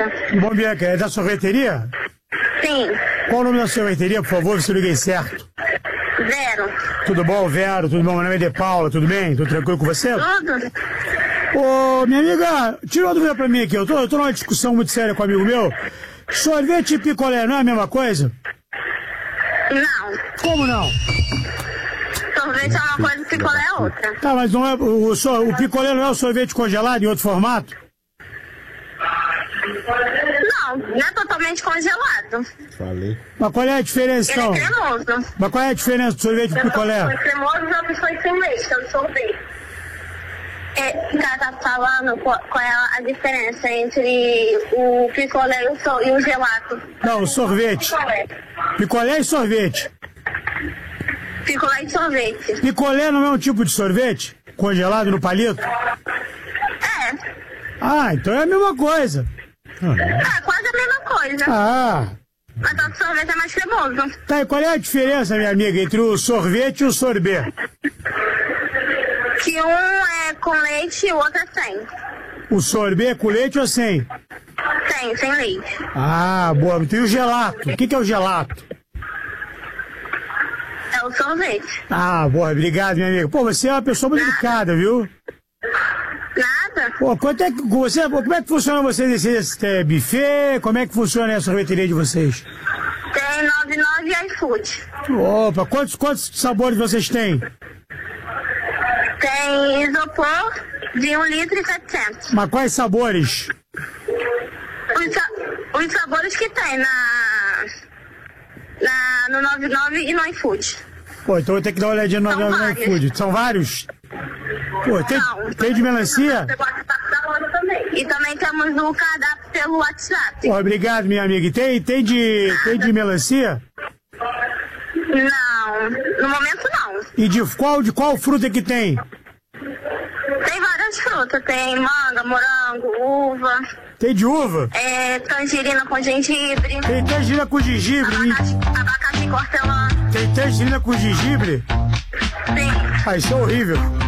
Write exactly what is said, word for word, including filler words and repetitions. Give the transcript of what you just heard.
Bianca. Bom, Bianca, é da sorveteria? Sim. Qual o nome da sorveteria, por favor, se eu liguei certo? Vero. Tudo bom, Vero? Tudo bom? Meu nome é De Paula, tudo bem? Tudo tranquilo com você? Tudo. Ô, minha amiga, tira uma dúvida pra mim aqui. Eu tô, eu tô numa discussão muito séria com um amigo meu. Sorvete e picolé não é a mesma coisa? Não. Como não? Sorvete é uma coisa e picolé é outra. Tá, mas não é, o, o, sor- o picolé não é o sorvete congelado em outro formato? Não, não é totalmente congelado. Falei. Mas qual é a diferença, Ele é então? cremoso. Mas qual é a diferença do sorvete e do picolé? Foi cremoso e outro foi sem leite, que é o sorvete. É, o cara tá falando qual, qual é a diferença entre o picolé e o, so, e o gelato. Não, o sorvete. Picolé. Picolé e sorvete. Picolé e sorvete. Picolé não é um tipo de sorvete? Congelado no palito? É. Ah, então é a mesma coisa. É, quase a mesma coisa. Ah, Mas o sorvete é mais cremoso. tá, e qual é a diferença, minha amiga, entre o sorvete e o sorbet? Que um é com leite e o outro é sem. O sorbet é com leite ou sem? Sem, sem leite. Ah, boa. E o gelato? O que, que é o gelato? É o sorvete. Ah, boa, obrigado, minha amiga. Pô, você é uma pessoa muito educada, viu? Nada. Pô, quanto é que você, como é que funciona vocês esse, esse é, buffet? Como é que funciona a sorveteria de vocês? Tem noventa e nove e iFood. Opa, quantos, quantos sabores vocês têm? Tem isopor de um litro e setecentos. Mas quais sabores? Os, sa- os sabores que tem na, na, no noventa e nove e no iFood. Pô, então eu vou ter que dar uma olhadinha no, São no, no vários. iFood. São vários? Pô, tem, Não, tem de melancia? Você gosta da hora também. E também temos o cardápio pelo WhatsApp. Pô, obrigado, minha amiga. E tem, tem, de, tem de melancia? Não, no momento não. E de qual, de qual fruta que tem? Tem várias frutas, tem manga, morango, uva, Tem de uva? é, tangerina com gengibre, Tem tangerina com gengibre? abacaxi, abacaxi hortelã. Tem tangerina com gengibre? Tem. Ah, isso é horrível.